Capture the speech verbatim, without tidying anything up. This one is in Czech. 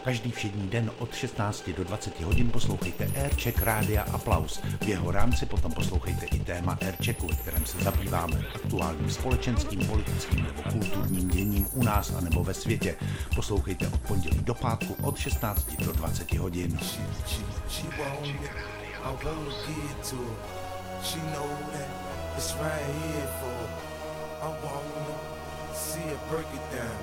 Každý všední den od šestnácti do dvaceti hodin poslouchejte Aircheck Rádia Aplaus. V jeho rámci potom poslouchejte i téma Airchecku, ve kterém se zabýváme aktuálním společenským, politickým nebo kulturním děním u nás a nebo ve světě. Poslouchejte od pondělí do pátku od šestnácti do dvaceti hodin. She know that it's right here for I wanna see her break it down.